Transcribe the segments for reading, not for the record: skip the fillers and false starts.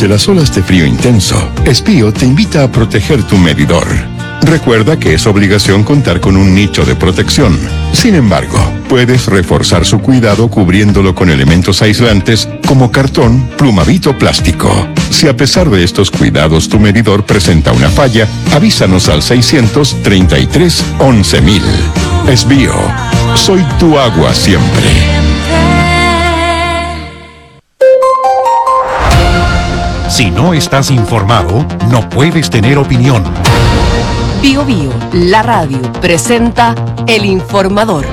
Ante las olas de frío intenso, Espío te invita a proteger tu medidor. Recuerda que es obligación contar con un nicho de protección. Sin embargo, puedes reforzar su cuidado cubriéndolo con elementos aislantes como cartón, plumavit o plástico. Si a pesar de estos cuidados tu medidor presenta una falla, avísanos al 633 11.000. Espío, soy tu agua siempre. Si no estás informado, no puedes tener opinión. Bío Bío, la radio, presenta El Informador.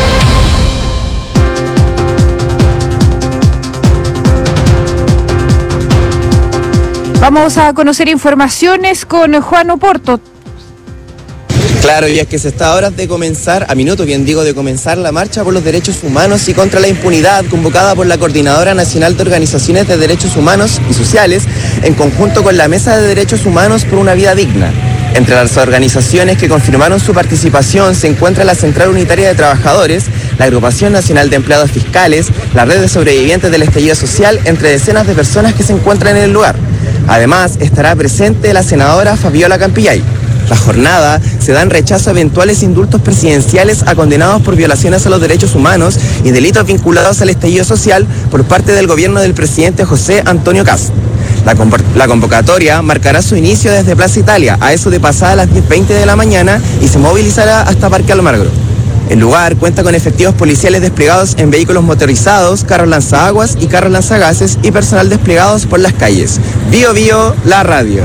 Vamos a conocer informaciones con Juan Oporto. Claro, y es que se está a horas de comenzar, a minutos bien digo, de comenzar la marcha por los derechos humanos y contra la impunidad convocada por la Coordinadora Nacional de Organizaciones de Derechos Humanos y Sociales en conjunto con la Mesa de Derechos Humanos por una Vida Digna. Entre las organizaciones que confirmaron su participación se encuentra la Central Unitaria de Trabajadores, la Agrupación Nacional de Empleados Fiscales, la Red de Sobrevivientes del Estallido Social, entre decenas de personas que se encuentran en el lugar. Además, estará presente la senadora Fabiola Campillay. La jornada se da en rechazo a eventuales indultos presidenciales a condenados por violaciones a los derechos humanos y delitos vinculados al estallido social por parte del gobierno del presidente José Antonio Kast. La convocatoria marcará su inicio desde Plaza Italia, a eso de pasada las 10:20 de la mañana, y se movilizará hasta Parque Almagro. El lugar cuenta con efectivos policiales desplegados en vehículos motorizados, carros lanzaguas y carros lanzagases y personal desplegados por las calles. Bío Bío, la radio.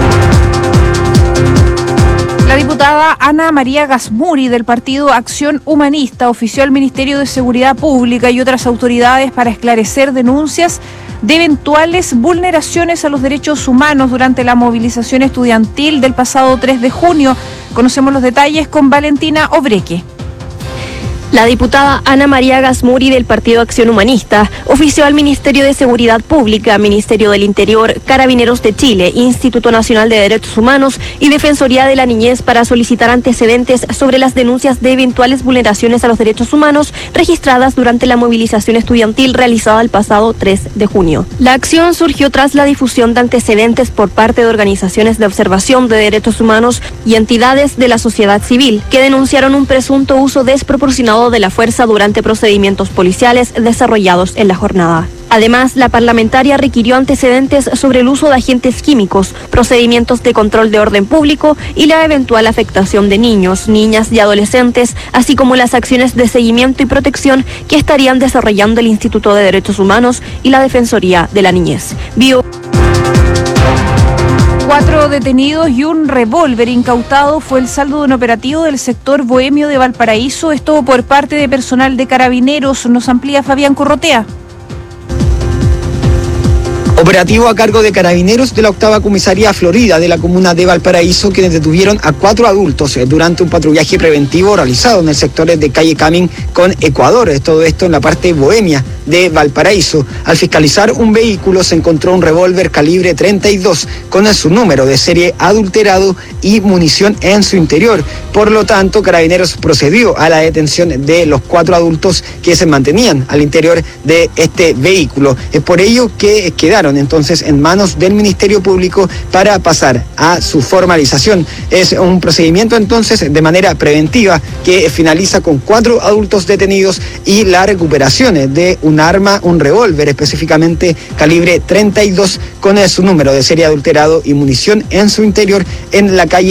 La diputada Ana María Gasmuri del Partido Acción Humanista ofició al Ministerio de Seguridad Pública y otras autoridades para esclarecer denuncias de eventuales vulneraciones a los derechos humanos durante la movilización estudiantil del pasado 3 de junio. Conocemos los detalles con Valentina Obreque. La diputada Ana María Gasmuri del Partido Acción Humanista ofició al Ministerio de Seguridad Pública, Ministerio del Interior, Carabineros de Chile, Instituto Nacional de Derechos Humanos y Defensoría de la Niñez para solicitar antecedentes sobre las denuncias de eventuales vulneraciones a los derechos humanos registradas durante la movilización estudiantil realizada el pasado 3 de junio. La acción surgió tras la difusión de antecedentes por parte de organizaciones de observación de derechos humanos y entidades de la sociedad civil que denunciaron un presunto uso desproporcionado de la fuerza durante procedimientos policiales desarrollados en la jornada. Además, la parlamentaria requirió antecedentes sobre el uso de agentes químicos, procedimientos de control de orden público y la eventual afectación de niños, niñas y adolescentes, así como las acciones de seguimiento y protección que estarían desarrollando el Instituto de Derechos Humanos y la Defensoría de la Niñez. 4 detenidos y un revólver incautado fue el saldo de un operativo del sector bohemio de Valparaíso, esto por parte de personal de Carabineros. Nos amplía Fabián Corrotea. Operativo a cargo de Carabineros de la 8ª Comisaría Florida de la comuna de Valparaíso, quienes detuvieron a 4 adultos durante un patrullaje preventivo realizado en el sector de calle Camin con Ecuador. Todo esto en la parte bohemia de Valparaíso. Al fiscalizar un vehículo se encontró un revólver calibre 32 con su número de serie adulterado y munición en su interior. Por lo tanto, Carabineros procedió a la detención de los 4 adultos que se mantenían al interior de este vehículo. Es por ello que quedaron entonces en manos del Ministerio Público para pasar a su formalización. Es un procedimiento entonces de manera preventiva que finaliza con 4 adultos detenidos y la recuperación de un arma, un revólver específicamente calibre 32 con su número de serie adulterado y munición en su interior en la calle